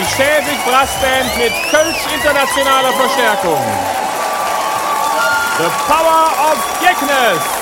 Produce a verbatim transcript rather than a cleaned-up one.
Schävig Brassband mit Kölsch internationaler Verstärkung. The Power of Geknes.